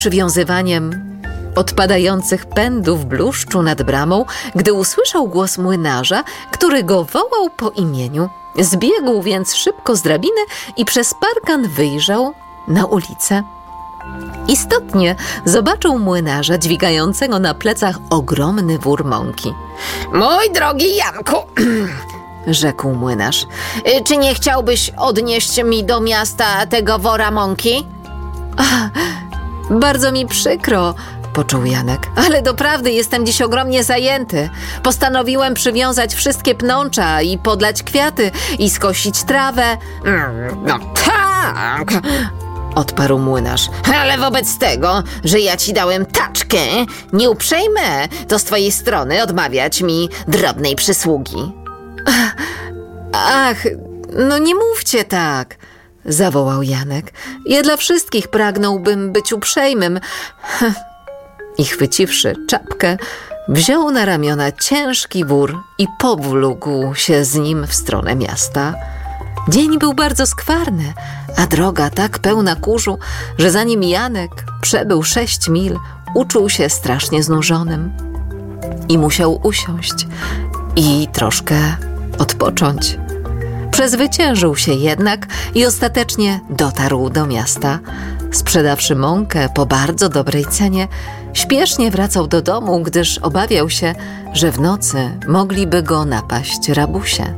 przywiązywaniem odpadających pędów bluszczu nad bramą, gdy usłyszał głos młynarza, który go wołał po imieniu. Zbiegł więc szybko z drabiny i przez parkan wyjrzał na ulicę. Istotnie zobaczył młynarza dźwigającego na plecach ogromny wór mąki. Mój drogi Janku, rzekł młynarz. Czy nie chciałbyś odnieść mi do miasta tego wora mąki? Bardzo mi przykro, począł Janek, ale doprawdy jestem dziś ogromnie zajęty. Postanowiłem przywiązać wszystkie pnącza i podlać kwiaty i skosić trawę. No tak, odparł młynarz. Ale wobec tego, że ja ci dałem taczkę, nie uprzejmę to z twojej strony odmawiać mi drobnej przysługi. Ach, no nie mówcie tak, zawołał Janek. Ja dla wszystkich pragnąłbym być uprzejmym. I chwyciwszy czapkę, wziął na ramiona ciężki wór i powlókł się z nim w stronę miasta. Dzień był bardzo skwarny, a droga tak pełna kurzu, że zanim Janek przebył 6 mil, uczuł się strasznie znużonym i musiał usiąść i troszkę odpocząć. Przezwyciężył się jednak i ostatecznie dotarł do miasta. Sprzedawszy mąkę po bardzo dobrej cenie, śpiesznie wracał do domu, gdyż obawiał się, że w nocy mogliby go napaść rabusie.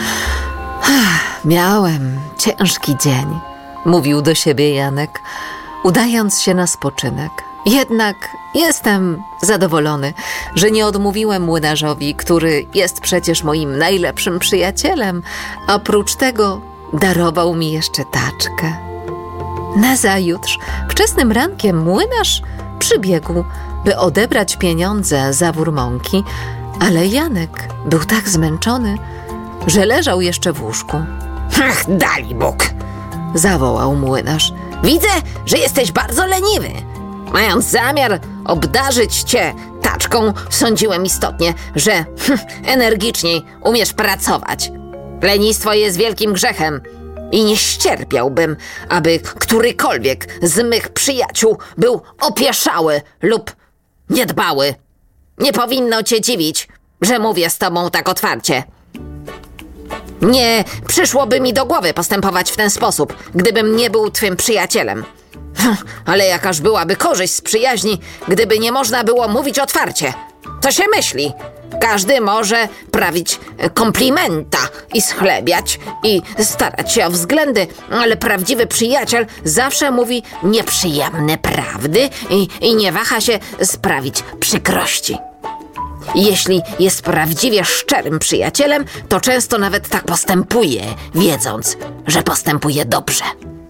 Miałem ciężki dzień, mówił do siebie Janek, udając się na spoczynek. Jednak jestem zadowolony, że nie odmówiłem młynarzowi, który jest przecież moim najlepszym przyjacielem, a prócz tego darował mi jeszcze taczkę. Nazajutrz, wczesnym rankiem młynarz przybiegł, by odebrać pieniądze za wór mąki, ale Janek był tak zmęczony, że leżał jeszcze w łóżku. Ach, dali Bóg, zawołał młynarz. Widzę, że jesteś bardzo leniwy. Mając zamiar obdarzyć cię taczką, sądziłem istotnie, że energiczniej umiesz pracować. Lenistwo jest wielkim grzechem i nie ścierpiałbym, aby którykolwiek z mych przyjaciół był opieszały lub niedbały. Nie powinno cię dziwić, że mówię z tobą tak otwarcie. Nie przyszłoby mi do głowy postępować w ten sposób, gdybym nie był twym przyjacielem. Ale jakaż byłaby korzyść z przyjaźni, gdyby nie można było mówić otwarcie. Co się myśli? Każdy może prawić komplimenta i schlebiać i starać się o względy, ale prawdziwy przyjaciel zawsze mówi nieprzyjemne prawdy i nie waha się sprawić przykrości. Jeśli jest prawdziwie szczerym przyjacielem, to często nawet tak postępuje, wiedząc, że postępuje dobrze.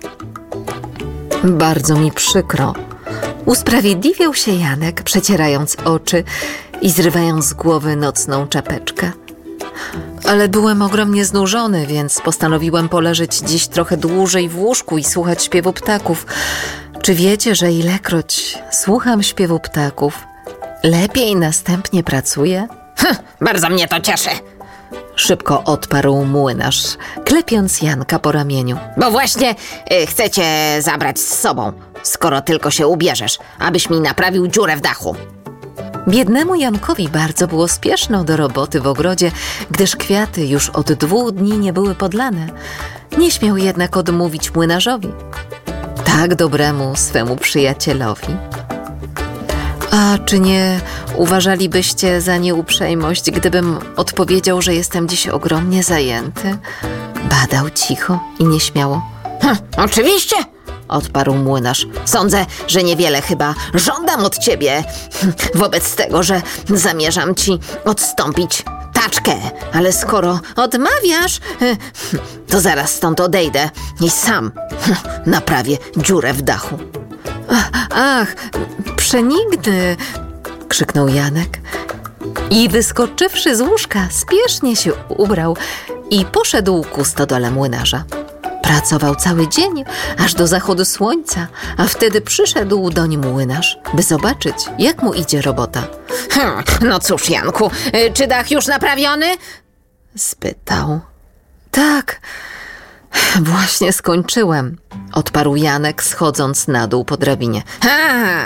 Bardzo mi przykro, usprawiedliwiał się Janek, przecierając oczy i zrywając z głowy nocną czapeczkę. Ale byłem ogromnie znużony, więc postanowiłem poleżeć dziś trochę dłużej w łóżku i słuchać śpiewu ptaków. Czy wiecie, że ilekroć słucham śpiewu ptaków, lepiej następnie pracuję? Bardzo mnie to cieszy, szybko odparł młynarz, klepiąc Janka po ramieniu. Bo właśnie chcę cię zabrać z sobą, skoro tylko się ubierzesz, abyś mi naprawił dziurę w dachu. Biednemu Jankowi bardzo było spieszno do roboty w ogrodzie, gdyż kwiaty już od 2 dni nie były podlane. Nie śmiał jednak odmówić młynarzowi, tak dobremu swemu przyjacielowi. A czy nie uważalibyście za nieuprzejmość, gdybym odpowiedział, że jestem dziś ogromnie zajęty? Badał cicho i nieśmiało. Oczywiście, odparł młynarz. Sądzę, że niewiele chyba żądam od ciebie, wobec tego, że zamierzam ci odstąpić taczkę. Ale skoro odmawiasz, to zaraz stąd odejdę i sam naprawię dziurę w dachu. Ach, przenigdy, krzyknął Janek i wyskoczywszy z łóżka, spiesznie się ubrał i poszedł ku stodole młynarza. Pracował cały dzień, aż do zachodu słońca, a wtedy przyszedł doń młynarz, by zobaczyć, jak mu idzie robota. No cóż, Janku, czy dach już naprawiony? Spytał. Tak, Właśnie skończyłem, odparł Janek, schodząc na dół po drabinie.